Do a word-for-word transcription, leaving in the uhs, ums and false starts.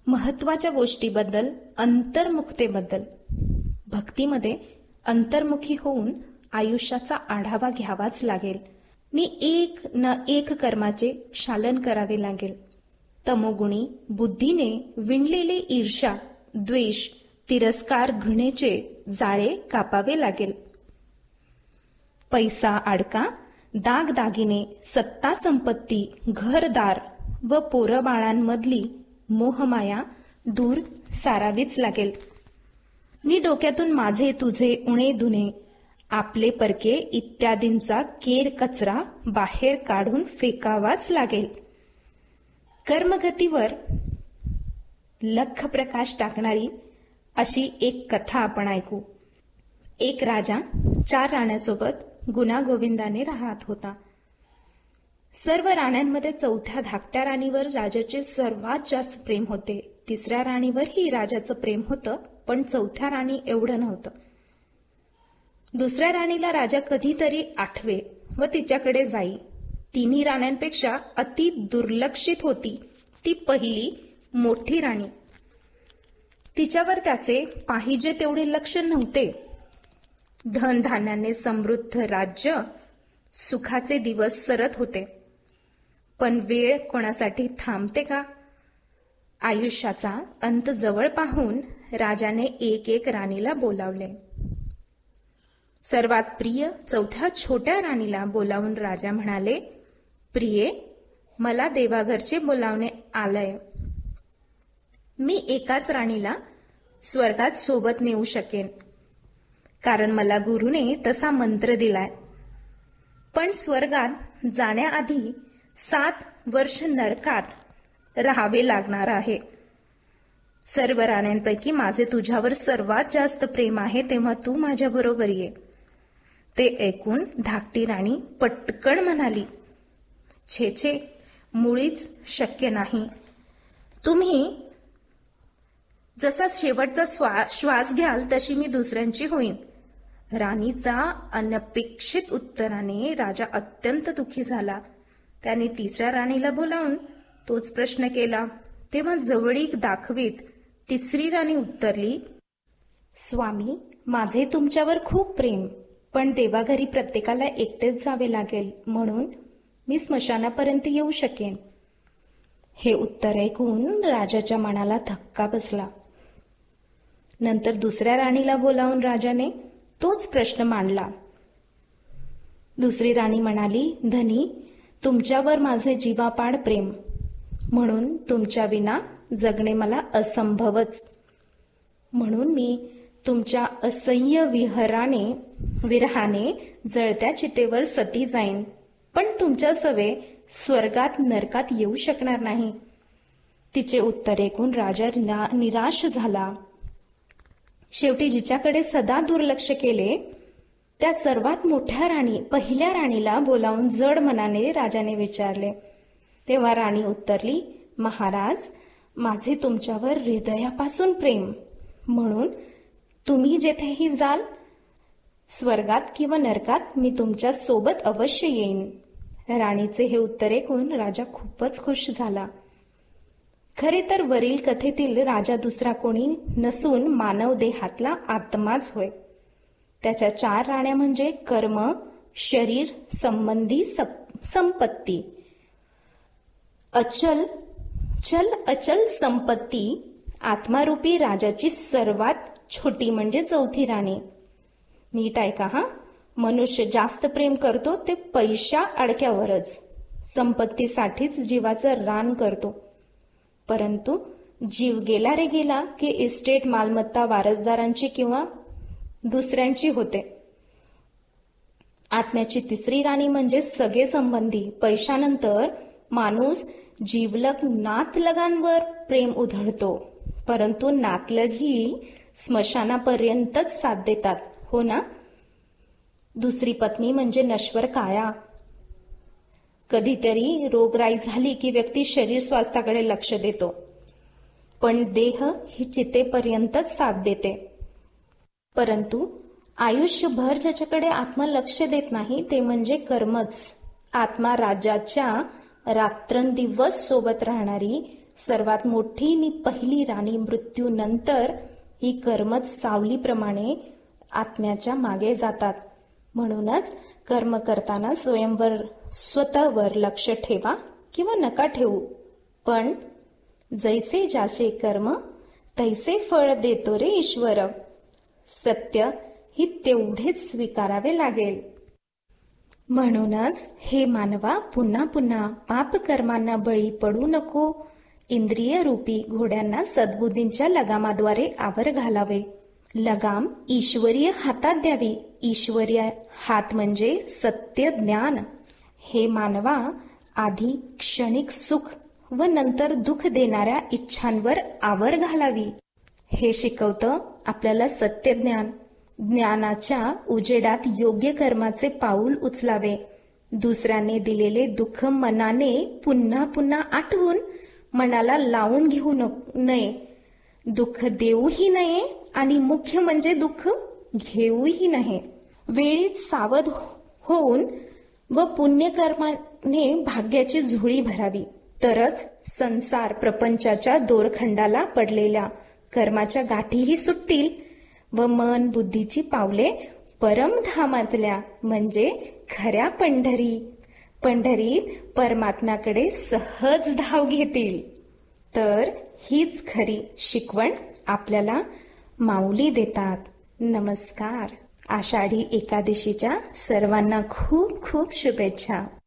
महत्वाच्या गोष्टीबद्दल, अंतर्मुखतेबद्दल. भक्तीमध्ये अंतर्मुखी होऊन आयुष्याचा आढावा घ्यावाच लागेल नि एक न एक कर्माचे शालन करावे लागेल. तमोगुणी बुद्धीने विणलेले ईर्ष्या, द्वेष, तिरस्कार, घृणेचे जाळे कापावे लागेल. पैसा, अडका, दागदागिने, सत्ता, संपत्ती, घरदार व पोरबाळांमधली मोहमाया दूर सारावीच लागेल. नि डोक्यातून माझे तुझे, उणे धुणे, आपले परके इत्यादींचा केर कचरा बाहेर काढून फेकावाच लागेल. कर्मगतीवर लख प्रकाश टाकणारी अशी एक कथा आपण ऐकू. एक राजा चार राण्यांसोबत गुण्यागोविंदाने राहत होता. सर्व राण्यांमध्ये चौथ्या धाकट्या राणीवर राजाचे सर्वात जास्त प्रेम होते. तिसऱ्या राणीवरही राजाचं प्रेम होतं, पण चौथ्या राणी एवढं नव्हतं. दुसऱ्या राणीला राजा कधीतरी आठवे व तिच्याकडे जाई. तिन्ही राण्यांपेक्षा अति दुर्लक्षित होती ती पहिली मोठी राणी. तिच्यावर त्याचे पाहिजे तेवढे लक्ष नव्हते. धनधान्याने समृद्ध राज्य, सुखाचे दिवस सरत होते. पण वेळ कोणासाठी थांबते का? आयुष्याचा अंत जवळ पाहून राजाने एक एक राणीला बोलावले. सर्वात प्रिय चौथ्या छोट्या राणीला बोलावून राजा म्हणाले, प्रिये, मला देवाघरचे बोलावणे आलंय. मी एकाच राणीला स्वर्गात सोबत नेऊ शकेन, कारण मला गुरुने तसा मंत्र दिलाय. पण स्वर्गात जाण्याआधी सात वर्ष नरकात राहावे लागणार आहे. सर्व राण्यांपैकी माझे तुझ्यावर सर्वात जास्त प्रेम आहे, तेव्हा तू माझ्या बरोबर ये. ते ऐकून धाकटी राणी पटकन म्हणाली, छे छे, मुळीच शक्य नाही. तुम्ही जसा शेवटचा श्वास घ्याल तशी मी दुसऱ्यांची होईन. राणीचा अनपेक्षित उत्तराने राजा अत्यंत दुःखी झाला. त्याने तिसऱ्या राणीला बोलावून तोच प्रश्न केला. तेव्हा जवळीक दाखवीत तिसरी राणी उत्तरली, स्वामी, माझे तुमच्यावर खूप प्रेम, पण देवाघरी प्रत्येकाला एकटेच जावे लागेल, म्हणून मी स्मशानापर्यंत येऊ शकेन. हे उत्तर ऐकून राजाच्या मनाला धक्का बसला. नंतर दुसऱ्या राणीला बोलावून राजाने तोच प्रश्न मांडला. दुसरी राणी म्हणाली, धनी, तुमच्यावर माझे जीवापाड प्रेम, म्हणून तुमच्या विना जगणे मला असंभवच. म्हणून मी तुमच्या असह्य विहराने विरहाने जळत्या चितेवर सती जाईन, पण तुमच्या सवे स्वर्गात नरकात येऊ शकणार नाही. तिचे उत्तर ऐकून राजा निराश झाला. शेवटी जिच्याकडे सदा दुर्लक्ष केले त्या सर्वात मोठ्या राणी पहिल्या राणीला बोलावून जड मनाने राजाने विचारले. तेव्हा राणी उत्तरली, महाराज, माझे तुमच्यावर हृदयापासून प्रेम, म्हणून तुम्ही जेथेही जाल, स्वर्गात किंवा नरकात, मी तुमच्या सोबत अवश्य येईन. राणीचे हे उत्तर ऐकून राजा खूपच खुश झाला. खरे तर वरील कथेतील राजा दुसरा कोणी नसून मानव देहातला आत्माच होय. त्याच्या चार राण्या म्हणजे कर्म, शरीर संबंधी संपत्ती, अचल चल अचल संपत्ती. आत्मारूपी राजाची सर्वात छोटी म्हणजे चौथी राणी. नीट ऐका हा, मनुष्य जास्त प्रेम करतो ते पैशा अडक्यावरच, संपत्तीसाठीच जीवाचं रान करतो. परंतु जीव गेला रे गेला की इस्टेट मालमत्ता वारसदारांची किंवा दुसऱ्यांची होते. आत्म्याची तिसरी राणी म्हणजे सगळे संबंधी. पैशानंतर माणूस जीवलग नातलगांवर प्रेम उधळतो, परंतु नातलग ही स्मशानापर्यंतच साथ देतात, हो ना. दुसरी पत्नी म्हणजे नश्वर काया. कधीतरी रोगराई झाली की व्यक्ती शरीर स्वास्थ्याकडे लक्ष देतो, पण देह ही चितेपर्यंतच साथ देते. परंतु आयुष्यभर ज्याच्याकडे आत्मा लक्ष देत नाही ते म्हणजे कर्मच. आत्मा राजाच्या रात्रंदिवस सोबत राहणारी सर्वात मोठी आणि पहिली राणी मृत्यूनंतर ही कर्मच सावलीप्रमाणे आत्म्याच्या मागे जातात. म्हणूनच कर्म करताना स्वयंवर स्वतःवर लक्ष ठेवा किंवा नका ठेवू, पण जैसे ज्याचे कर्म तैसे फळ देतो रे ईश्वर. सत्य ही तेवढेच स्वीकारावे लागेल. म्हणूनच हे मानवा, पुन्हा पुन्हा पाप कर्मांना बळी पडू नको. इंद्रिय रूपी घोड्यांना सद्बुद्धींच्या लगामाद्वारे आवर घालावे. लगाम ईश्वरीय हातात द्यावी. ईश्वरीय हात म्हणजे सत्य ज्ञान. हे मानवा, आधी क्षणिक सुख व नंतर दुःख देणाऱ्या इच्छांवर आवर घालावी. हे शिकवतं आपल्याला सत्य ज्ञान. ज्ञानाच्या उजेडात योग्य कर्माचे पाऊल उचलावे. दुसऱ्याने दिलेले दुःख मनाने पुन्हा पुन्हा आठवून मनाला लावून घेऊ नये. दुःख देऊही नये आणि मुख्य म्हणजे दुःख घेऊही नये. वेळीच सावध होऊन व पुण्यकर्माने भाग्याची झोळी भरावी. तरच संसार प्रपंचाच्या दोरखंडाला पडलेल्या कर्माच्या गाठीही सुटतील व मन बुद्धीची पावले परमधामातल्या म्हणजे खऱ्या पंढरी पंढरीत परमात्म्याकडे सहज धाव घेतील. तर हीच खरी शिकवण आपल्याला माऊली देतात. नमस्कार. आषाढी एकादशीच्या सर्वांना खूप खूप शुभेच्छा.